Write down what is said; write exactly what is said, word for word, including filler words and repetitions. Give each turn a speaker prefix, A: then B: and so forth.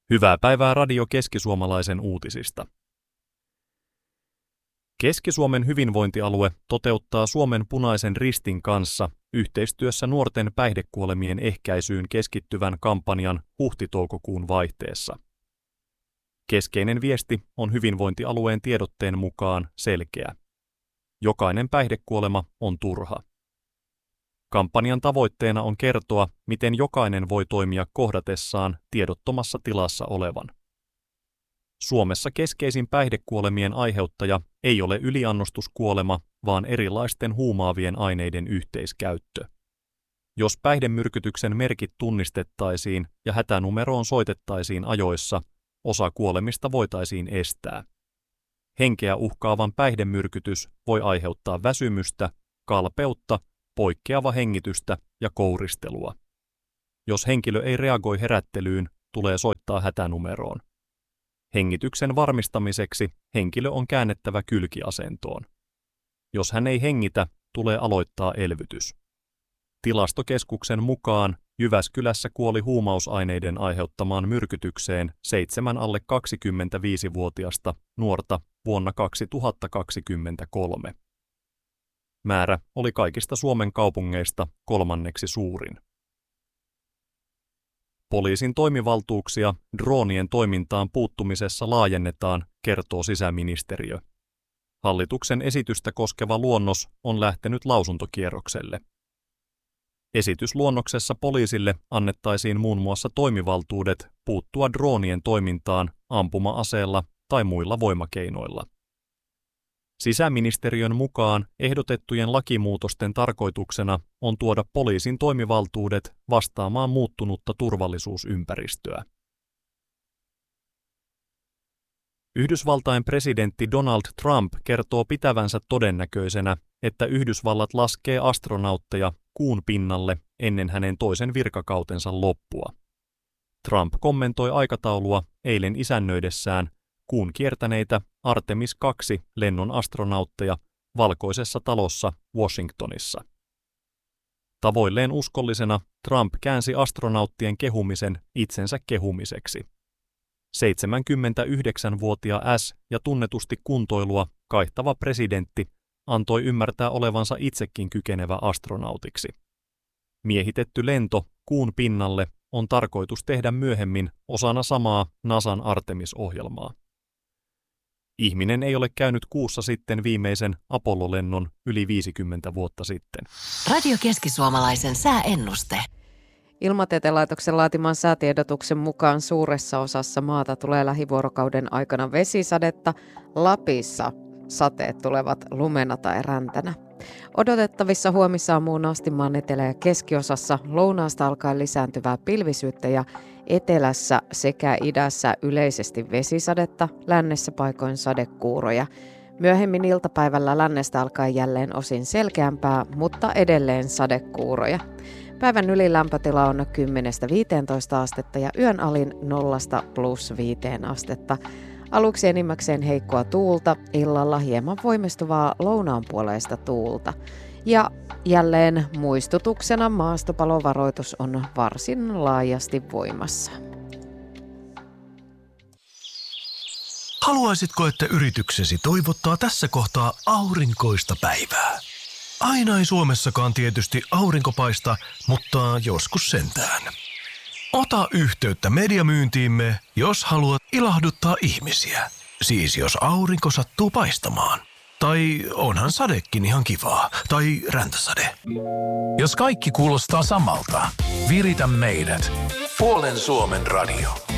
A: Hyvää päivää Radio Keski-Suomalaisen uutisista. Keski-Suomen hyvinvointialue toteuttaa Suomen Punaisen Ristin kanssa yhteistyössä nuorten päihdekuolemien ehkäisyyn keskittyvän kampanjan huhti-toukokuun vaihteessa. Keskeinen viesti on hyvinvointialueen tiedotteen mukaan selkeä. Jokainen päihdekuolema on turha. Kampanjan tavoitteena on kertoa, miten jokainen voi toimia kohdatessaan tiedottomassa tilassa olevan. Suomessa keskeisin päihdekuolemien aiheuttaja ei ole yliannostuskuolema, vaan erilaisten huumaavien aineiden yhteiskäyttö. Jos päihdemyrkytyksen merkit tunnistettaisiin ja hätänumeroon soitettaisiin ajoissa, osa kuolemista voitaisiin estää. Henkeä uhkaavan päihdemyrkytys voi aiheuttaa väsymystä, kalpeutta, poikkeava hengitystä ja kouristelua. Jos henkilö ei reagoi herättelyyn, tulee soittaa hätänumeroon. Hengityksen varmistamiseksi henkilö on käännettävä kylkiasentoon. Jos hän ei hengitä, tulee aloittaa elvytys. Tilastokeskuksen mukaan Jyväskylässä kuoli huumausaineiden aiheuttamaan myrkytykseen seitsemän alle kaksikymmentäviisivuotiasta nuorta vuonna kaksituhattakaksikymmentäkolme. Määrä oli kaikista Suomen kaupungeista kolmanneksi suurin. Poliisin toimivaltuuksia droonien toimintaan puuttumisessa laajennetaan, kertoo sisäministeriö. Hallituksen esitystä koskeva luonnos on lähtenyt lausuntokierrokselle. Esitysluonnoksessa poliisille annettaisiin muun muassa toimivaltuudet puuttua droonien toimintaan ampuma-aseella tai muilla voimakeinoilla. Sisäministeriön mukaan ehdotettujen lakimuutosten tarkoituksena on tuoda poliisin toimivaltuudet vastaamaan muuttunutta turvallisuusympäristöä. Yhdysvaltain presidentti Donald Trump kertoo pitävänsä todennäköisenä, että Yhdysvallat laskee astronautteja kuun pinnalle ennen hänen toisen virkakautensa loppua. Trump kommentoi aikataulua eilen isännöidessään kuun kiertäneitä Artemis kaksi lennon astronautteja Valkoisessa talossa Washingtonissa. Tavoilleen uskollisena Trump käänsi astronauttien kehumisen itsensä kehumiseksi. seitsemänkymmentäyhdeksänvuotias ja tunnetusti kuntoilua kaihtava presidentti antoi ymmärtää olevansa itsekin kykenevä astronautiksi. Miehitetty lento kuun pinnalle on tarkoitus tehdä myöhemmin osana samaa NASAn Artemis-ohjelmaa. Ihminen ei ole käynyt kuussa sitten viimeisen Apollo-lennon yli viisikymmentä vuotta sitten.
B: Radio Keski-Suomalaisen sääennuste.
C: Ilmatieteen laitoksen laatiman säätiedotuksen mukaan suuressa osassa maata tulee lähivuorokauden aikana vesisadetta. Lapissa sateet tulevat lumena tai räntänä. Odotettavissa huomisaamuun asti maan etelä- ja keskiosassa lounaasta alkaen lisääntyvää pilvisyyttä ja etelässä sekä idässä yleisesti vesisadetta, lännessä paikoin sadekuuroja. Myöhemmin iltapäivällä lännestä alkaen jälleen osin selkeämpää, mutta edelleen sadekuuroja. Päivän ylilämpötila on kymmenestä viiteentoista astetta ja yön alin nollasta plus viiteen astetta. Aluksi enimmäkseen heikkoa tuulta, illalla hieman voimistuvaa lounaanpuoleista tuulta. Ja jälleen muistutuksena maastopalovaroitus on varsin laajasti voimassa.
D: Haluaisitko, että yrityksesi toivottaa tässä kohtaa aurinkoista päivää? Aina ei Suomessakaan tietysti aurinko paista, mutta joskus sentään. Ota yhteyttä mediamyyntiimme, jos haluat ilahduttaa ihmisiä. Siis jos aurinko sattuu paistamaan. Tai onhan sadekin ihan kivaa. Tai räntäsade.
E: Jos kaikki kuulostaa samalta, viritä meidät. Puolen Suomen radio.